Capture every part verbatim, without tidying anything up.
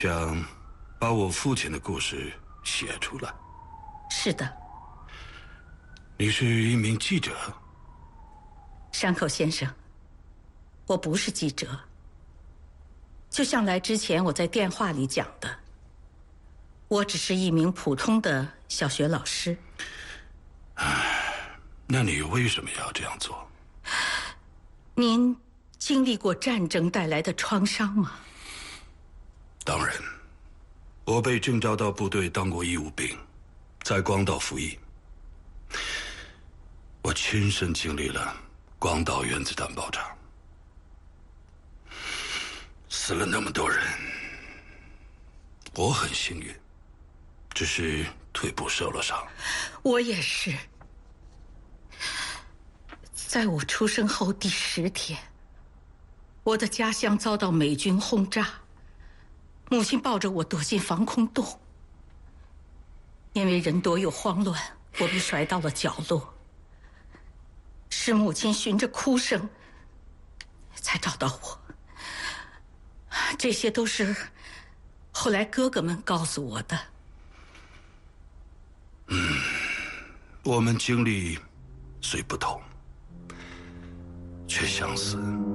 想把我父亲的故事写出来。 是的。 你是一名记者？ 山口先生，我不是记者。就像来之前我在电话里讲的，我只是一名普通的小学老师。 那你为什么要这样做？ 您经历过战争带来的创伤吗？ 当然，我被征召到部队当过义务兵，在广岛服役。我亲身经历了广岛原子弹爆炸，死了那么多人。我很幸运，只是腿部受了伤。 我也是。在我出生后第十天，我的家乡遭到美军轰炸，母亲抱着我躲进防空洞。因为人多又慌乱，我被甩到了角落。是母亲循着哭声才找到我。这些都是后来哥哥们告诉我的。 嗯，我们经历虽不同，却相似。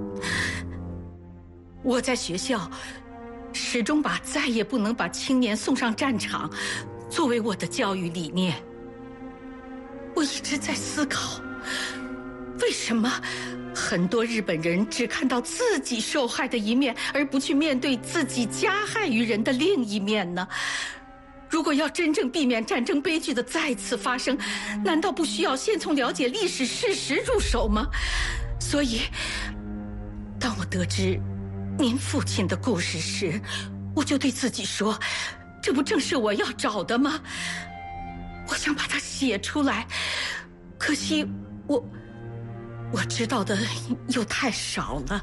我在学校始终把再也不能把青年送上战场作为我的教育理念。我一直在思考，为什么很多日本人只看到自己受害的一面，而不去面对自己加害于人的另一面呢？如果要真正避免战争悲剧的再次发生，难道不需要先从了解历史事实入手吗？所以，当我得知您父亲的故事时，我就对自己说，这不正是我要找的吗？我想把它写出来，可惜我我知道的又太少了。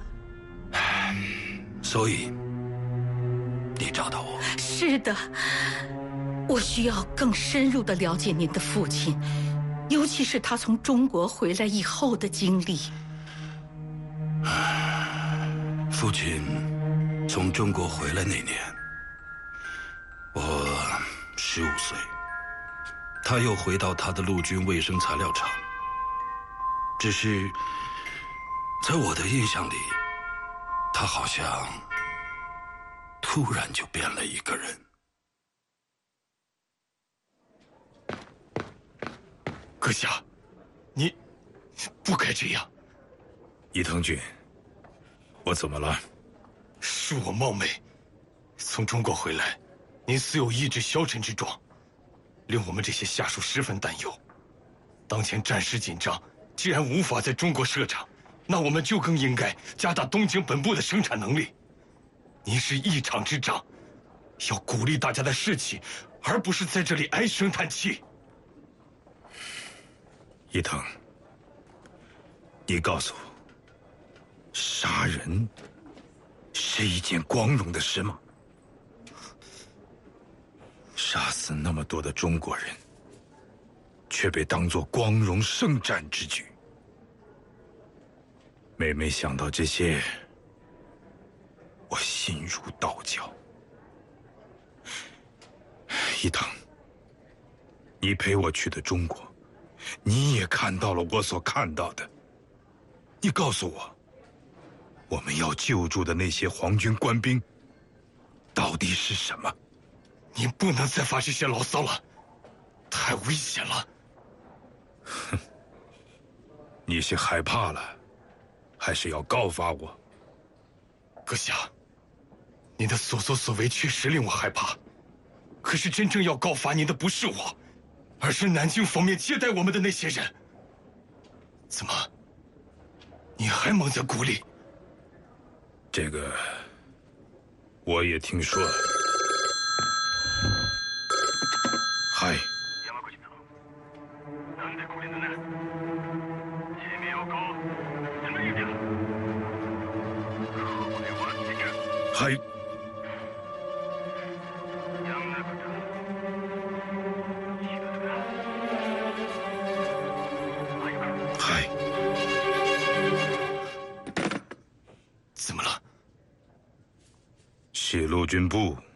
所以你找到我？ 是的，我需要更深入地了解您的父亲，尤其是他从中国回来以后的经历。 父亲从中国回来那年，我十五岁，他又回到他的陆军卫生材料厂。只是在我的印象里，他好像突然就变了一个人。 阁下，你不该这样。 伊藤君，我怎么了？ 恕我冒昧，从中国回来，您似有意志消沉之状，令我们这些下属十分担忧。当前战事紧张，既然无法在中国设厂，那我们就更应该加大东京本部的生产能力。您是一厂之长，要鼓励大家的士气，而不是在这里唉声叹气。 伊藤，你告诉我，杀人是一件光荣的事吗？杀死那么多的中国人，却被当作光荣圣战之举。每每想到这些，我心如刀绞。伊藤，你陪我去的中国，你也看到了我所看到的。你告诉我，我们要救助的那些皇军官兵，到底是什么？ 您不能再发这些牢骚了，太危险了。 哼，你是害怕了，还是要告发我？ 阁下，您的所作所为确实令我害怕，可是真正要告发您的不是我，而是南京方面接待我们的那些人。怎么，你还蒙在鼓里？ 这个我也听说了。嗨。はい。はい。 怎么了？ 是陆军部